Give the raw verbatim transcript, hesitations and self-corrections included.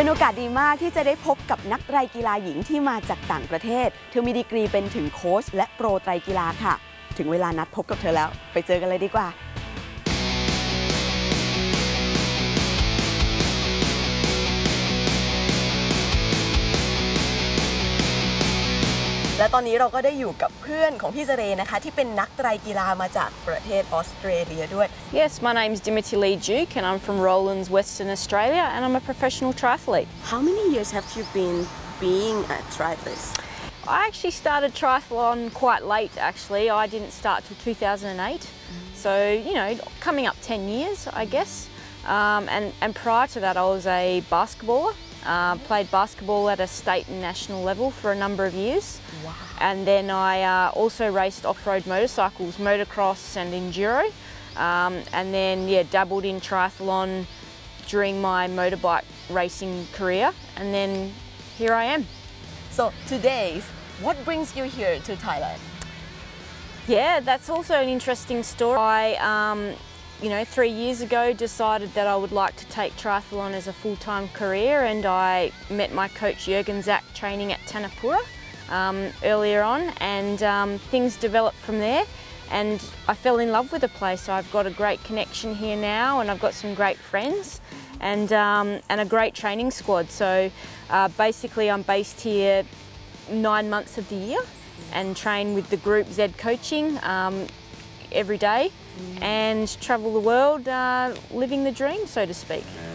เป็นโอกาสดีมากที่จะได้พบกับนักไตรกีฬาหญิงที่มาจากต่างประเทศเธอมีดีกรีเป็นถึงโค้ชและโปรไตรกีฬาค่ะถึงเวลานัดพบกับเธอแล้วไปเจอกันเลยดีกว่าและตอนนี้เราก็ได้อยู่กับเพื่อนของพี่เจเรนะคะที่เป็นนักไตรกีฬามาจากประเทศออสเตรเลียด้วย Yes, my name is Dimitri Lee Duke and I'm from Rollins, Western Australia and I'm a professional triathlete. How many years have you been being a triathlete? I actually started triathlon quite late actually. I didn't start till two thousand eight. So, you know, coming up ten years, I guess. Um, and, and prior to that I was a basketballer. Uh, played basketball at a state and national level for a number of years. Wow. And then I uh, also raced off-road motorcycles, motocross and enduro. Um, and then, yeah, dabbled in triathlon during my motorbike racing career. And then here I am. So today, what brings you here to Thailand? Yeah, that's also an interesting story. I, um, you know, three years ago decided that I would like to take triathlon as a full-time career, and I met my coach Jürgen Zach training at Tanapura um, earlier on, and um, things developed from there, and I fell in love with the place. I've got a great connection here now, and I've got some great friends and, um, and a great training squad. So uh, basically I'm based here nine months of the year and train with the group Z Coaching um, every day and travel the world uh, living the dream, so to speak.